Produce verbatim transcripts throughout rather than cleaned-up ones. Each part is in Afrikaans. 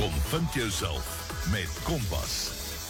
Kom vind jouself met Kompas.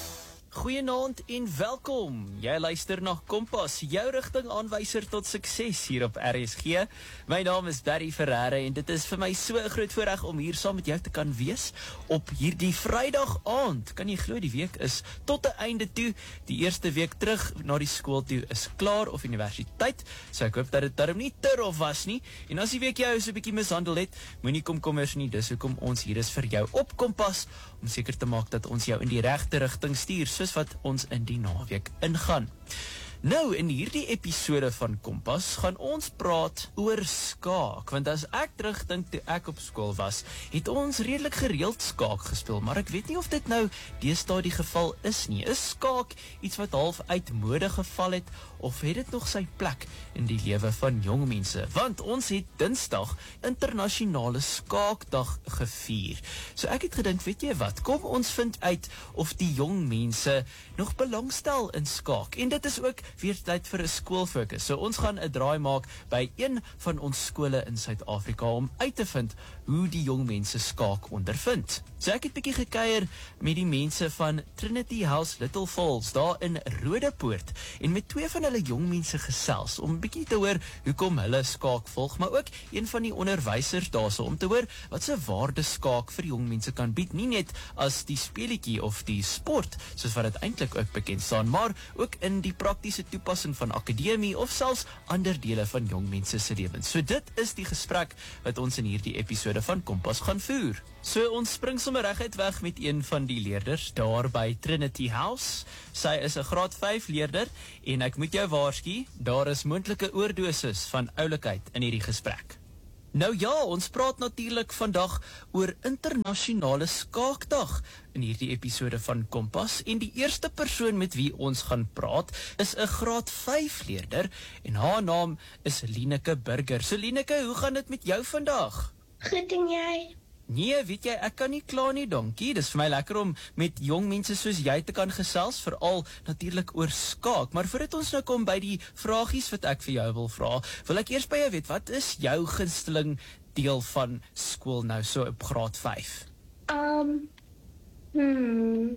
Goeienaand en welkom. Jy luister na Kompas, jou rigtingaanwyser tot sukses hier op R S G. My naam is Barry Ferreira en dit is vir my so 'n groot voorreg om hier saam met jou te kan wees op hierdie Vrydag aand. Kan jy glo die week is tot 'n einde toe. Die eerste week terug na die skool toe is klaar of universiteit. So ek hoop dat dit darm nie te rof was nie. En as die week jou so 'n bietjie mishandel het, moenie komkommers nie. Dis hoekom ons hier is vir jou op Kompas om seker te maak dat ons jou in die regte rigting stuur, soos wat ons in die naweek ingaan. Nou, in hierdie episode van Kompas gaan ons praat oor skaak, want as ek terugdink toe ek op skool was, het ons redelik gereeld skaak gespeel, maar ek weet nie of dit nou deesdae die geval is nie. Is skaak iets wat half uit mode geval het, of het dit nog sy plek in die lewe van jong mense? Want ons het Dinsdag internasionale skaakdag gevier. So ek het gedink, weet jy wat, kom ons vind uit of die jong mense nog belangstel in skaak, en dit is ook weer tyd vir 'n skoolfokus. So ons gaan 'n draai maak by een van ons skole in Suid-Afrika om uit te vind hoe die jong mense skaak ondervind. So ek het bietjie gekuier met die mense van Trinity House Little Falls daar in Rodepoort en met twee van hulle jong mense gesels om bietjie te hoor hoekom hulle skaak volg, maar ook een van die onderwysers daarso om te hoor wat se waarde skaak vir jong mense kan bied, nie net as die speletjie of die sport soos wat dit eintlik ook bekend staan, maar ook in die praktiese toepassing van akademie of selfs ander dele van jong mense se lewens. So dit is die gesprek wat ons in hierdie episode van Kompas gaan voer. So ons spring sommer reguit weg met een van die leerders daar by Trinity House. Sy is 'n graad vyf leerder en ek moet jou waarsku, daar is moontlike oordoses van oulikheid in hierdie gesprek. Nou ja, ons praat natuurlik vandag oor internasionale skaakdag in hierdie episode van Kompas, en die eerste persoon met wie ons gaan praat is 'n graad vyf leerder en haar naam is Lineke Burger. So Lineke, hoe gaan dit met jou vandag? Goed, en jy? Nee, weet jy, ek kan nie kla nie, dankie. Dis vir my lekker om met jong mense soos jy te kan gesels, veral natuurlik oor skaak. Maar voordat ons nou kom by die vragies wat ek vir jou wil vra, wil ek eers by jou weet, wat is jou gunsteling deel van skool nou so op graad vyf? Um, hmm,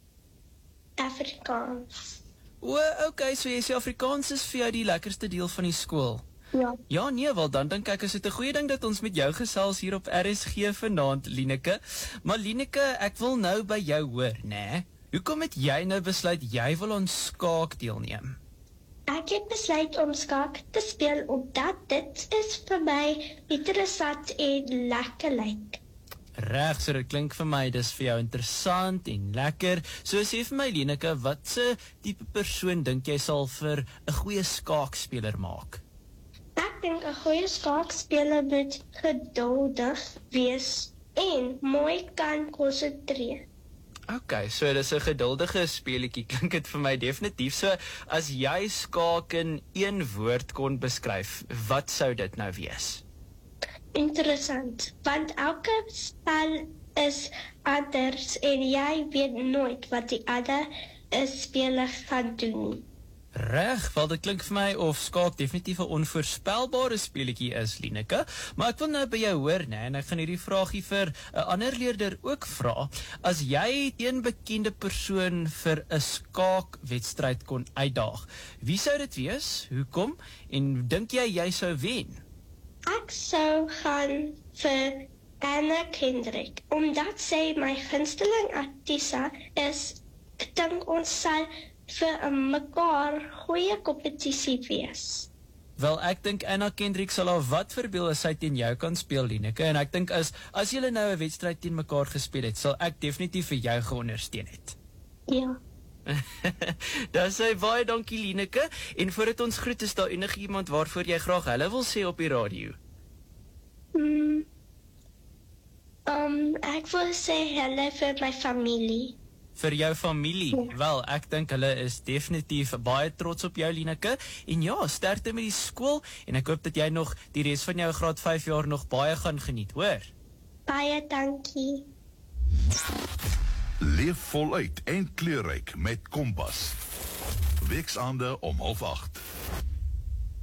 Afrikaans. O, okay, so jy sê Afrikaans is vir jou die lekkerste deel van die skool. Ja. Ja, nee, wel dan dink ek is dit 'n goeie ding dat ons met jou gesels hier op R S G vanaand, Lineke. Maar Lineke, ek wil nou by jou hoor, né? Hoekom het jy nou besluit jy wil aan skaak deelneem? Ek het besluit om skaak te speel omdat dit is vir my interessant en lekker lyk. Reg, so dit klink vir my, dis vir jou interessant en lekker. So sê vir my, Lineke, wat se tipe persoon dink jy sal vir 'n goeie skaakspeler maak? Ek dink 'n goeie skaakspeler moet geduldig wees en mooi kan konsentreer. Okay, so dis 'n geduldige speletjie, klink dit vir my definitief. So as jy skaak in een woord kon beskryf, wat sou dit nou wees? Interessant, want elke spel is anders en jy weet nooit wat die ander speler gaan doen nie. Reg, wel dit klink vir my of skaak definitief 'n onvoorspelbare speletjie is, Lineke, maar ek wil nou by jou hoor, né, en ek gaan hierdie vragie vir 'n ander leerder ook vra. As jy een bekende persoon vir 'n skaakwedstryd kon uitdaag, wie sou dit wees? Hoekom? En dink jy jy sou wen? Ek sou gaan vir Anna Kendrick, omdat sy my gunsteling artiesa is. Ek dink ons sal vir mekaar goeie kompetisie wees. Wel, ek dink Anna Kendrick sal al wat verbeel as sy teen jou kan speel, Lineke, en ek dink as, as julle nou 'n wedstryd teen mekaar gespeel het, sal ek definitief vir jou geondersteun het. Ja. Daar sê baie dankie, Lineke, en voordat ons groet, is daar enige iemand waarvoor jy graag hulle wil sê op die radio? Hmm. Um, ek wil sê hulle vir my familie. Vir jou familie, ja. Wel, ek dink hulle is definitief baie trots op jou, Lineke, en ja, sterkte met die skool, en ek hoop dat jy nog die res van jou graad vyf jaar nog baie gaan geniet, hoor? Baie dankie. Leef voluit en kleurryk met Kompas. Weksaande om half agt.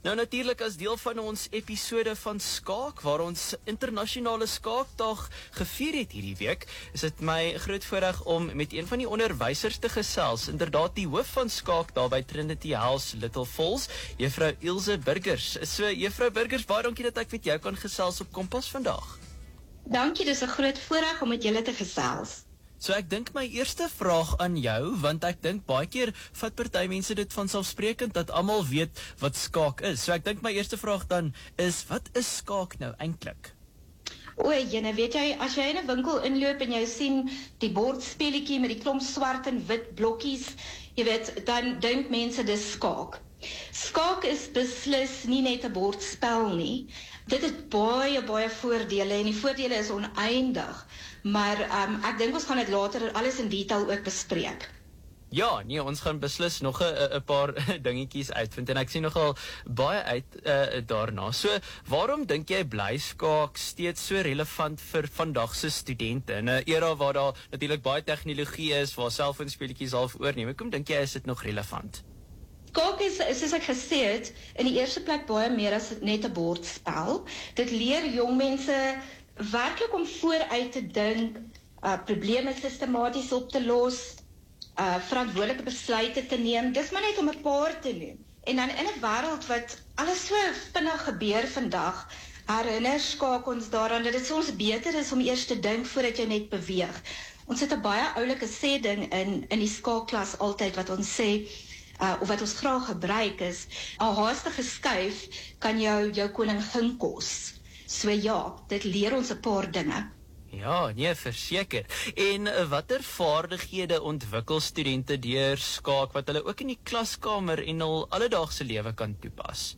Nou natuurlik as deel van ons episode van Skaak, waar ons internasionale skaakdag gevier het hierdie week, is dit my groot voorreg om met een van die onderwysers te gesels, inderdaad die hoof van Skaak daar by Trinity House Little Falls, Juffrou Ilse Burgers. So Juffrou Burgers, baie dankie dat ek met jou kan gesels op Kompas vandag. Dankie, dis 'n groot voorreg om met julle te gesels. So ek dink my eerste vraag aan jou, want ek dink baie keer vat party mense dit vanselfsprekend dat almal weet wat skaak is. So ek dink my eerste vraag dan is, wat is skaak nou eintlik? O, jene, weet jy, as jy in 'n winkel inloop en jy sien die bordspelletjie met die klomp swart en wit blokkies, jy weet, dan dink mense dis skaak. Skaak is beslis nie net 'n bordspel nie. Dit het baie, baie voordele en die voordele is oneindig. Maar um, ek dink ons gaan dit later alles in detail ook bespreek. Ja, nee, ons gaan beslis nog 'n 'n paar dingetjies uitvind en ek sien nogal baie uit uh, daarna. So, waarom dink jy bly skaak steeds so relevant vir vandag se studente in 'n era waar daar natuurlik baie tegnologie is, waar selfoonspeletjies half oorneem? Hoekom dink jy is dit nog relevant? Skaak is, soos ek gesê het, in die eerste plek baie meer as net 'n bordspel. Dit leer jong mense werklik om vooruit te dink, uh, probleme sistematies op te los, uh, verantwoordelike besluite te neem. Dis maar net om 'n paar te noem. En dan in 'n wêreld wat alles so vinnig gebeur vandag, herinner skaak ons daaraan dat dit soms beter is om eers te dink voordat jy net beweeg. Ons het 'n baie oulike sê ding in in die skaakklas altyd wat ons sê, uh, of wat ons graag gebruik is, 'n haastige skuif kan jou jou koningin kos. So ja, dit leer ons 'n paar dinge. Ja, nee, verseker. En uh, watter vaardighede ontwikkel studente deur skaak wat hulle ook in die klaskamer en hul alledaagse lewe kan toepas?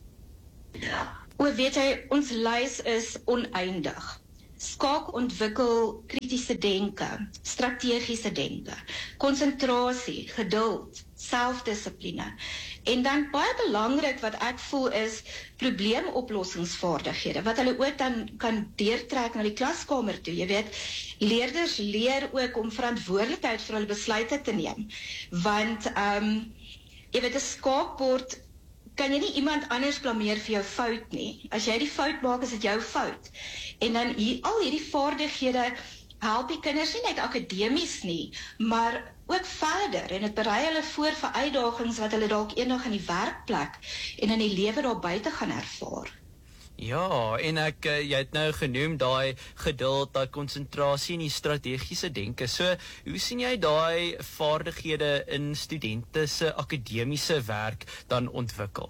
O, weet jy, ons lys is oneindig. Skaak ontwikkel kritiese denke, strategiese denke, konsentrasie, geduld, selfdissipline. En dan baie belangrik wat ek voel is probleemoplossingsvaardighede, wat hulle ook dan kan deurtrek na die klaskamer toe. Jy weet, leerders leer ook om verantwoordelikheid vir hulle besluite te neem. Want, um, jy weet, 'n skaakbord kan jy nie iemand anders blameer vir jou fout nie. As jy die fout maak, is dit jou fout. En dan hier, al hierdie vaardighede help die kinders nie net akademies nie, maar ook verder. En dit berei hulle voor vir uitdagings wat hulle dalk eendag in die werkplek en in die lewe daar buite gaan ervaar. Ja, en ek, uh, jy het nou genoem daai geduld, daai konsentrasie en die strategiese denke. So, hoe sien jy daai vaardighede in studente se akademiese werk dan ontwikkel?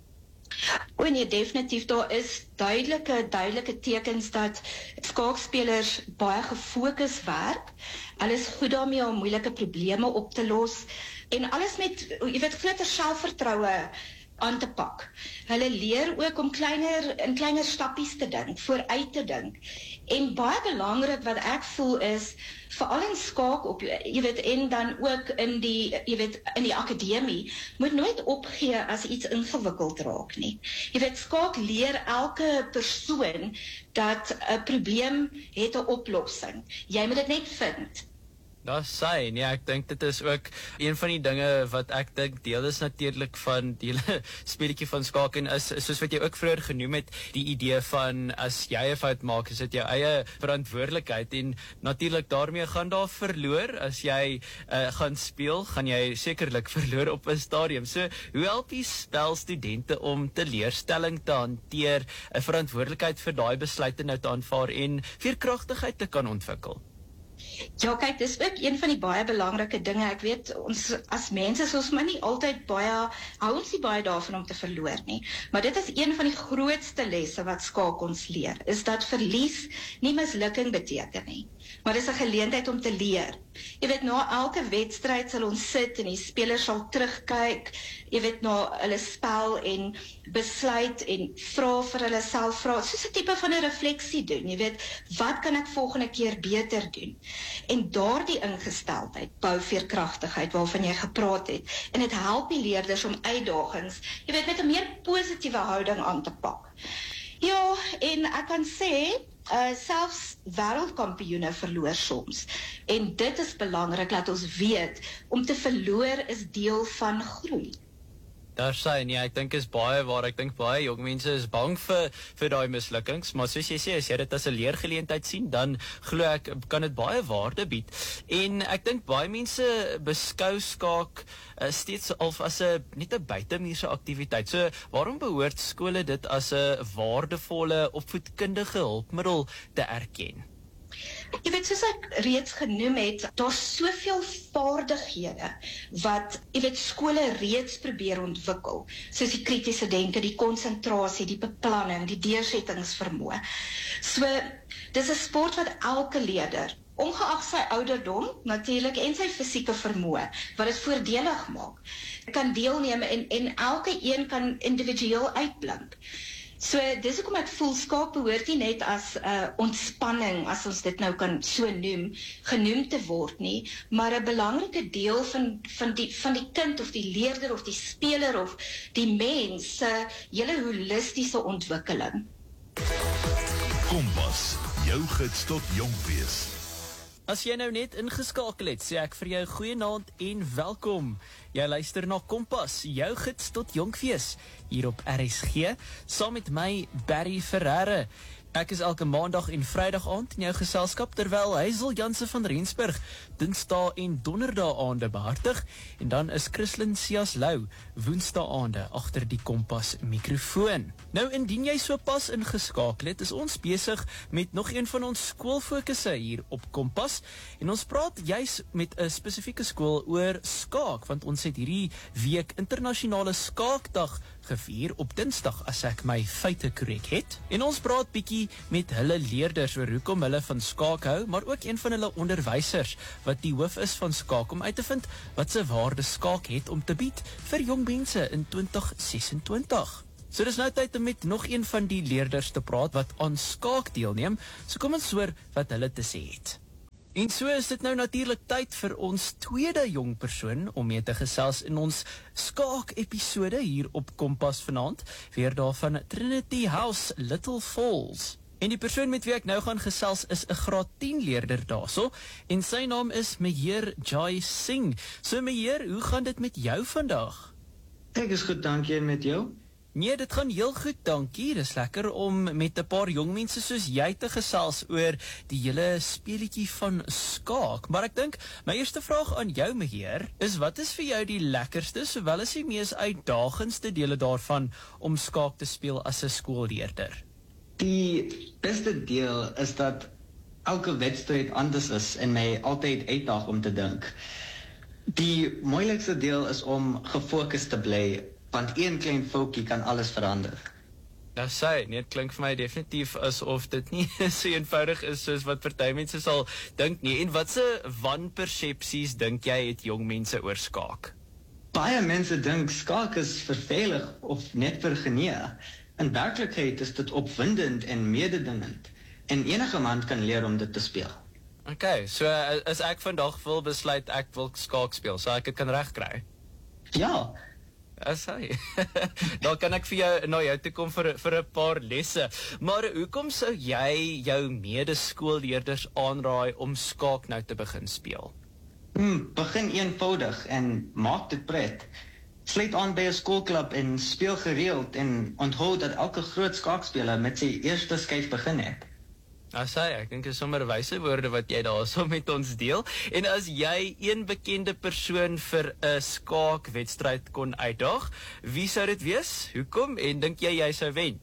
O nee, definitief, daar is duidelike, duidelike tekens dat skaakspelers baie gefokus werk. Hulle is goed daarmee om moeilike probleme op te los en alles met, jy weet, groter selfvertroue aan te pak. Hulle leer ook om kleiner, in kleiner stappies te dink, vooruit te dink. En baie belangrik wat ek voel is, veral in skaak op, jy weet, en dan ook in die, jy weet, in die akademie, moet nooit opgee as iets ingewikkeld raak nie. Jy weet, skaak leer elke persoon dat 'n probleem het 'n oplossing. Jy moet dit net vind. Daar sy, nee, ek dink dit is ook een van die dinge wat ek dink deel is natuurlik van die speletjie van skaak en is, soos wat jy ook vroeër genoem het, die idee van as jy 'n fout maak, is dit jou eie verantwoordelikheid en natuurlik daarmee gaan daar verloor. As jy uh, gaan speel, gaan jy sekerlik verloor op 'n stadium. So, hoe help die spel studente om teleurstelling te hanteer, 'n verantwoordelikheid vir daai besluite nou te aanvaar en veerkragtigheid te kan ontwikkel? Ja, kyk, dis ook een van die baie belangrike dinge. Ek weet, ons as mense is ons maar nie altyd baie, hou ons nie baie daarvan om te verloor nie. Maar dit is een van die grootste lesse wat skaak ons leer, is dat verlies nie mislukking beteken nie, maar dis 'n geleentheid om te leer. Jy weet, na elke wedstryd sal ons sit en die spelers sal terugkyk, jy weet, na hulle spel en besluit en vra vir hulle self vra, soos 'n tipe van 'n refleksie doen. Jy weet, wat kan ek volgende keer beter doen? En daardie ingesteldheid bou veerkragtigheid waarvan jy gepraat het. En dit help die leerders om uitdagings, jy weet, met 'n meer positiewe houding aan te pak. Ja, en ek kan sê, uh, selfs wêreldkampioene verloor soms. En dit is belangrik dat ons weet, om te verloor is deel van groei. Daar sê nee, ek dink is baie waar. Ek dink baie jong mense is bang vir vir daai mislukkings, maar soos jy sê, as jy dit as 'n leergeleentheid sien, dan glo ek kan dit baie waarde bied. En ek dink baie mense beskou skaak uh, steeds al as 'n net 'n buitemuurse aktiwiteit. So waarom behoort skole dit as 'n waardevolle opvoedkundige hulpmiddel te erken? Jy weet, soos ek reeds genoem het, daar's soveel vaardighede wat, jy weet, skole reeds probeer ontwikkel, soos die kritiese denke, die konsentrasie, die beplanning, die deursettingsvermoë. So, dis 'n sport wat elke leerder, ongeag sy ouderdom, natuurlik, en sy fisieke vermoë, wat dit voordelig maak, kan deelneem en, en elke een kan individueel uitblink. So, dis hoekom ek voel skaak behoort nie net as uh, ontspanning, as ons dit nou kan so noem, genoem te word nie, maar 'n belangrike deel van, van, die, van die kind of die leerder of die speler of die mens se hele holistiese ontwikkeling. Kompas, jou gids tot jonk wees. As jy nou net ingeskakel het, sê ek vir jou goeienaand en welkom. Jy luister na Kompas, jou gids tot jonkfees, hier op R S G, saam met my, Barry Ferreira. Ek is elke maandag en vrydag aand in jou geselskap, terwyl Hazel Janse van Rensburg dinsdae en donderdae aande behartig, en dan is Christlyn Sias Lou woensdae aande agter die Kompas mikrofoon. Nou, indien jy so pas ingeskakel het, is ons besig met nog een van ons skoolfokusse hier op Kompas, en ons praat juis met 'n spesifieke skool oor skaak, want ons het hierdie week internasionale skaakdag gevier op Dinsdag, as ek my feite korrek het. En ons praat bietjie met hulle leerders oor hoekom hulle van skaak hou, maar ook een van hulle onderwysers wat die hoof is van skaak, om uit te vind wat se waarde skaak het om te bied vir jong mense in twintig sesentwintig. So dis nou tyd om met nog een van die leerders te praat wat aan skaak deelneem, so kom ons hoor wat hulle te sê het. En so is dit nou natuurlik tyd vir ons tweede jong persoon om mee te gesels in ons skaak-episode hier op Kompas vanaand, weer daarvan Trinity House, Little Falls. En die persoon met wie ek nou gaan gesels is 'n graad tien leerder daarso, en sy naam is meneer Jai Singh. So meneer, hoe gaan dit met jou vandag? Ek is goed, dankie, en met jou? Nee, dit gaan heel goed, dankie. Dis lekker om met 'n paar jong mense soos jy te gesels oor die hele speletjie van skaak. Maar ek dink, my eerste vraag aan jou, meneer, is wat is vir jou die lekkerste, sowel as die mees uitdagendste dele daarvan om skaak te speel as 'n skoolleerder? Die beste deel is dat elke wedstryd anders is en my altyd uitdaag om te dink. Die moeilikste deel is om gefokus te bly, want een klein foutjie kan alles verander. Nou sê, nee, dit klink vir my definitief asof dit nie so eenvoudig is soos wat party mense sal dink nie. En watse wanpersepsies dink jy het jong mense oor skaak? Baie mense dink skaak is vervelig of net vir genee. In werklikheid is dit opwindend en mededingend, en enige man kan leer om dit te speel. Okay, so as ek vandag wil besluit ek wil skaak speel, so ek dit kan regkry? Ja. As hy. Dan kan ek vir jou na jou toe kom vir vir 'n paar lesse. Maar hoekom sou jy jou medeskoolleerders aanraai om skaak nou te begin speel? Hmm, begin eenvoudig en maak dit pret. Sluit aan by 'n skoolklub en speel gereeld, en onthou dat elke groot skaakspeler met sy eerste skyf begin het. As hy, ek dink is sommer wyse woorde wat jy daarso met ons deel. En as jy een bekende persoon vir 'n skaakwedstryd kon uitdaag, wie sou dit wees? Hoekom? En dink jy jy sou wen?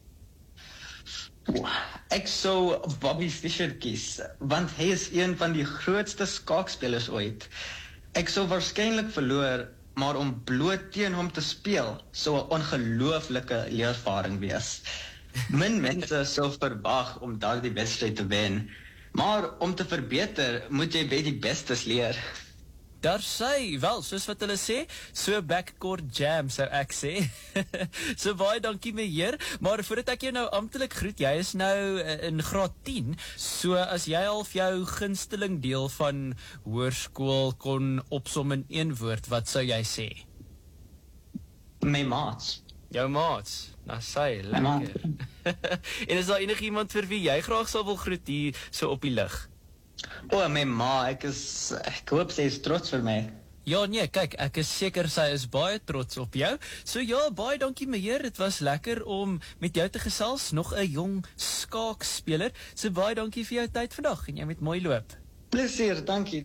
Ek sou Bobby Fischer kies, want hy is een van die grootste skaakspelers ooit. Ek sou waarskynlik verloor, maar om bloot teen hom te speel sou 'n ongelooflike leerervaring wees. Min mense sou verwag om daardie wedstryd te wen, maar om te verbeter moet jy by die bestes leer. Daar sê, wel, soos wat hulle sê, so backcourt jam, sou ek sê. So baie dankie meneer, maar voordat ek jou nou amptelik groet, jy is nou uh, in graad tien, so as jy al vir jou gunsteling deel van hoërskool kon opsom in een woord, wat sou jy sê? My maats. Jou maats, nou sê, lekker. En is daar enig iemand vir wie jy graag sal wil groet hier so op die lig? O, my ma, ek is, ek hoop sy is trots vir my. Ja nee, kyk, ek is seker sy is baie trots op jou. So ja, baie dankie meneer, dit was lekker om met jou te gesels, nog 'n jong skaakspeler. So baie dankie vir jou tyd vandag en jy met mooi loop. Plesier, dankie.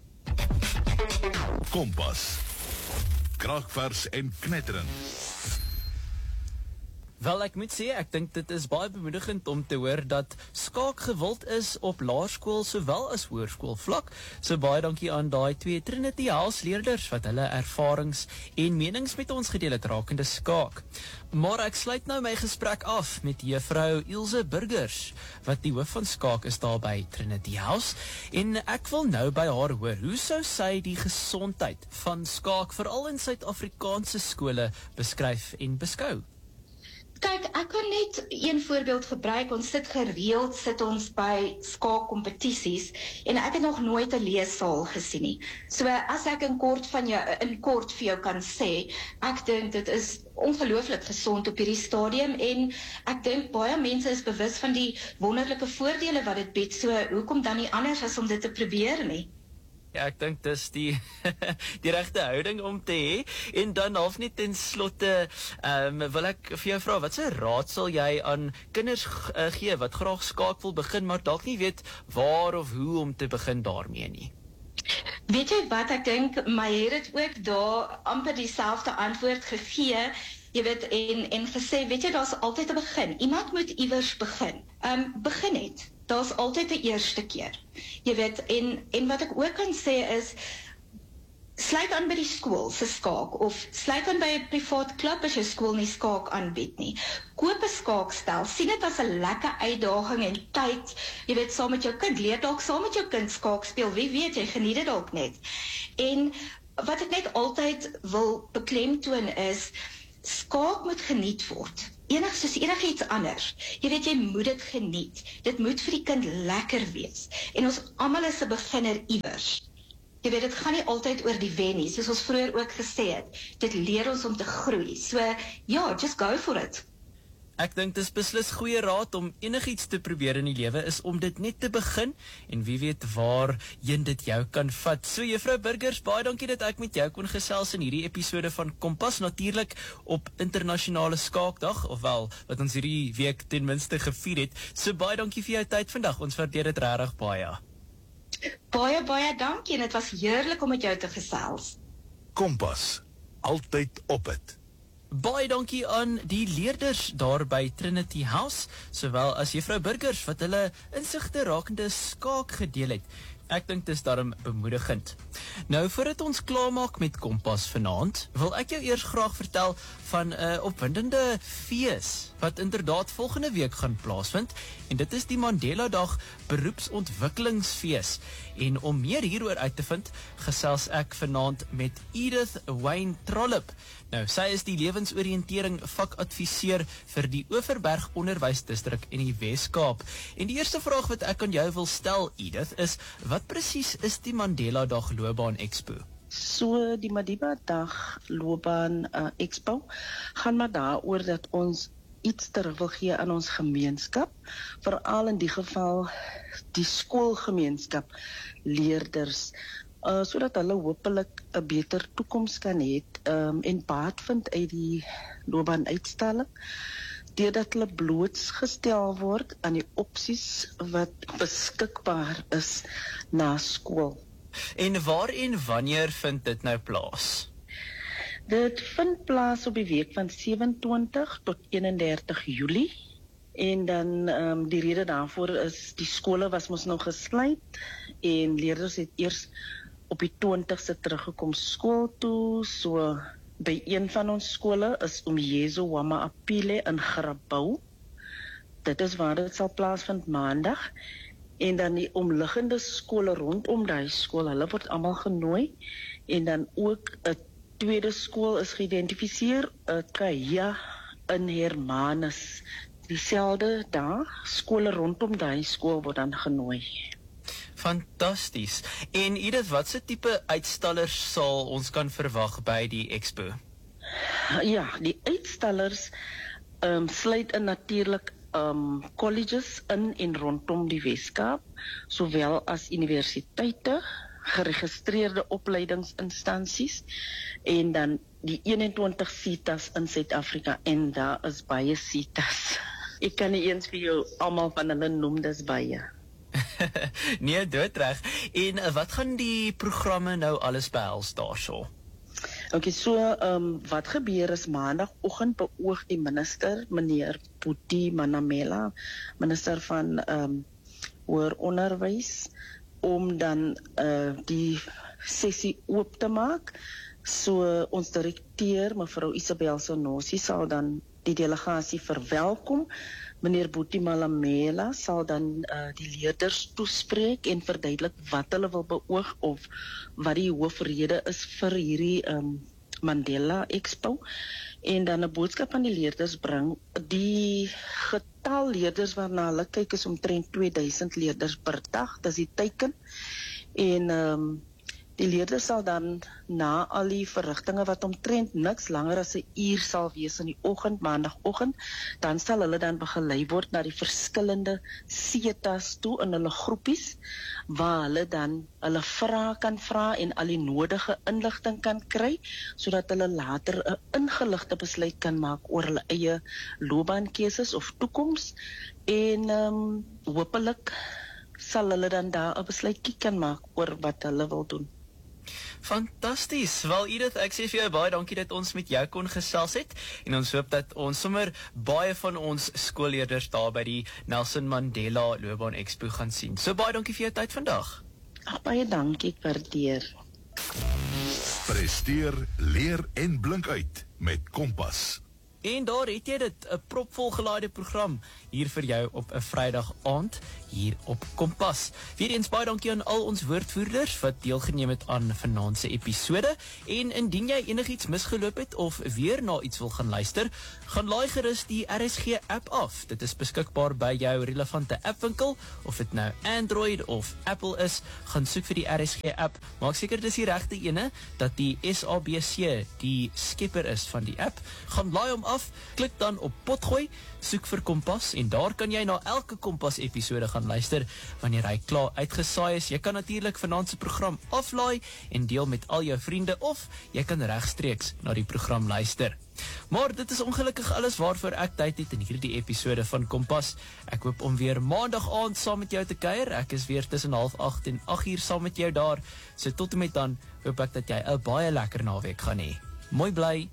Kompas. Kragvers en knetterend. Wel, ek moet sê, ek dink dit is baie bemoedigend om te hoor dat skaak gewild is op laerskool sowel as hoërskool vlak. So baie dankie aan daai twee Trinity House leerders wat hulle ervarings en menings met ons gedeel het rakende skaak. Maar ek sluit nou my gesprek af met juffrou Ilse Burgers, wat die hoof van skaak is daar by Trinity House, en ek wil nou by haar hoor, hoe sou sy die gesondheid van skaak veral in Suid-Afrikaanse skole beskryf en beskou? Kyk, ek kan net een voorbeeld gebruik. Ons sit gereeld, sit ons by skaakkompetisies en ek het nog nooit 'n leessaal gesien nie. So as ek in kort van jou in kort vir jou kan sê, ek dink dit is ongelooflik gesond op hierdie stadium en ek dink baie mense is bewus van die wonderlike voordele wat dit bied. So hoekom dan nie anders as om dit te probeer nie? Ja, ek dink dis die die regte houding om te hê. En dan half net ten slotte, ehm um, wil ek vir jou vra, wat se raad sal jy aan kinders uh, gee wat graag skaak wil begin, maar dalk nie weet waar of hoe om te begin daarmee nie? Weet jy wat, ek dink my het dit ook daar amper dieselfde antwoord gegee. Jy weet, en, en gesê, weet jy, daar's altyd 'n begin. Iemand moet iewers begin. Um, begin het. Daar's altyd 'n eerste keer. Jy weet, en, en wat ek ook kan sê is, sluit aan by die skool se skaak, of sluit aan by 'n privaat klub as jou skool nie skaak aanbied nie. Koop 'n skaakstel, sien dit as 'n lekker uitdaging en tyd, jy weet, saam met jou kind, leer dalk saam met jou kind skaak speel, wie weet, jy geniet dit dalk net. En wat ek net altyd wil beklemtoon is, skaak moet geniet word. Enig soos enigiets anders. Jy weet, jy moet dit geniet. Dit moet vir die kind lekker wees. En ons almal is 'n beginner iewers. Jy weet, dit gaan nie altyd oor die wen nie, soos ons vroeër ook gesê het. Dit leer ons om te groei. So, ja, just go for it. Ek dink dis beslis goeie raad om enigiets te probeer in die lewe is om dit net te begin en wie weet waarheen dit jou kan vat. So juffrou Burgers, baie dankie dat ek met jou kon gesels in hierdie episode van Kompas, natuurlik op internasionale skaakdag, ofwel wat ons hierdie week ten minste gevier het. So baie dankie vir jou tyd vandag. Ons waardeer dit regtig baie. Baie baie dankie en dit was heerlik om met jou te gesels. Kompas, altyd op het. Baie dankie aan die leerders daar by Trinity House, sowel as juffrou Burgers wat hulle insigte rakende skaak gedeel het. Ek dink dis daarom bemoedigend. Nou, voordat ons klaarmaak met Kompas vanaand, wil ek jou eers graag vertel van 'n uh, opwindende fees wat inderdaad volgende week gaan plaasvind, en dit is die Mandela Dag beroepsontwikkelingsfees. En om meer hieroor uit te vind, gesels ek vanaand met Edith Wayne Trollip. Nou, sy is die lewensoriëntering vakadviseur vir die Overberg Onderwysdistrik in die Wes-Kaap. En die eerste vraag wat ek aan jou wil stel, Edith, is wat presies is die Mandela Dag Loopbaan Expo? So die Mandela Dag Loopbaan uh, Expo gaan maar daaroor dat ons iets terug wil gee aan ons gemeenskap, veral in die geval die skoolgemeenskap, leerders, uh, sodat hulle hopelik 'n beter toekoms kan hê um, en baat vind uit die loopbaanuitstalling, deurdat hulle blootgestel word aan die opsies wat beskikbaar is na skool. En waar en wanneer vind dit nou plaas? Dit vind plaas op die week van sewenentwintig tot eenendertig Julie. En dan um, die rede daarvoor is die skole was mos nou gesluit en leerders het eers op die twintigste teruggekom skool toe. So by een van ons skole is Umyezo Wama Apile in Grabouw. Dit is waar dit sal plaasvind maandag. En dan die omliggende skole rondom daai skool, hulle word almal genooi. En dan ook 'n tweede skool is geïdentifiseer, 'n Kaya in Hermanus. Dieselfde daar, skole rondom daai skool word dan genooi. Fantasties. En Edith, wat se tipe uitstallers sal ons kan verwag by die expo? Ja, die uitstallers um, sluit in natuurlik um, colleges in en rondom die Wes-Kaap, sowel as universiteite, geregistreerde opleidingsinstansies en dan die eenentwintig SETA's in Suid-Afrika en daar is baie SETA's. Ek kan nie eens vir jou almal van hulle noem, dis baie. Nee, doodreg. En uh, wat gaan die programme nou alles behels daarso? Okay, so um, wat gebeur is maandagoggend beoog die minister, meneer Boetie Manamela, minister van um, hoër onderwys, om dan uh, die sessie oop te maak. So ons direkteur, mevrou Isabel Sonosi, sal dan die delegasie verwelkom. Meneer Boetie Manamela sal dan uh, die leerders toespreek en verduidelik wat hulle wil beoog of wat die hoofrede is vir hierdie um, Mandela Expo. En dan 'n boodskap aan die leerders bring. Die getal leerders waarna hulle kyk is omtrent twee duisend leerders per dag. Dis die teiken. En um, die leerders sal dan na al die verrigtinge wat omtrent niks langer as 'n uur sal wees in die oggend, maandagoggend, dan sal hulle dan begelei word na die verskillende SETA's toe in hulle groepies, waar hulle dan hulle vrae kan vra en al die nodige inligting kan kry, sodat hulle later 'n ingeligte besluit kan maak oor hulle eie loopbaankeuses of toekoms. En um, hopelik sal hulle dan daar 'n besluitjie kan maak oor wat hulle wil doen. Fantasties. Wel Edith, ek sê vir jou baie dankie dat ons met jou kon gesels het en ons hoop dat ons sommer baie van ons skoolleerders daar by die Nelson Mandela Loopbaan Expo gaan sien. So baie dankie vir jou tyd vandag. Ag, baie dankie, ek waardeer. Presteer, leer en blink uit met Kompas. En daar het jy dit, 'n propvol gelaaide program hier vir jou op 'n Vrydag aand hier op Kompas. Weereens baie dankie aan al ons woordvoerders wat deelgeneem het aan vanaand se episode. En indien jy enigiets misgeloop het of weer na iets wil gaan luister, gaan laai gerus die R S G app af. Dit is beskikbaar by jou relevante appwinkel, of dit nou Android of Apple is. Gaan soek vir die R S G app. Maak seker dis die regte ene, dat die S A B C die skepper is van die app. Gaan laai hom af, klik dan op potgooi, soek vir Kompas en daar kan jy na elke Kompas episode gaan luister wanneer hy klaar uitgesaai is. Jy kan natuurlik vanaand se program aflaai en deel met al jou vriende, of jy kan regstreeks na die program luister. Maar dit is ongelukkig alles waarvoor ek tyd het in hierdie episode van Kompas. Ek hoop om weer maandag aand saam met jou te kuier. Ek is weer tussen half agt en agt uur saam met jou daar. So tot en met dan hoop ek dat jy 'n baie lekker naweek gaan hê. Mooi bly.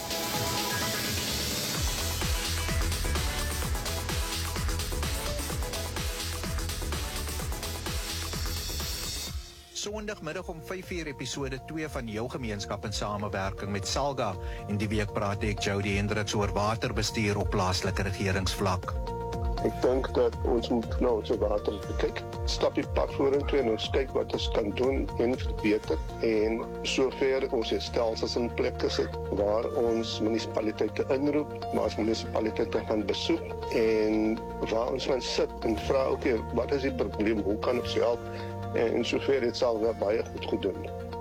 Sondagmiddag om vyf uur episode twee van jou gemeenskap in samewerking met Salga. En die week praat ek Jody Hendricks oor waterbestuur op plaaslike regeringsvlak. Ek dink dat ons moet nou ons water kyk, stap die pad vorentoe en ons kyk wat ons kan doen en verbeter. En sover ons het stelsels in plek gesit waar ons munisipaliteite inroep, waar ons munisipaliteite gaan besoek en waar ons gaan sit en vra, okay, wat is die probleem, hoe kan ons help? En sover het Salga baie goed gedoen.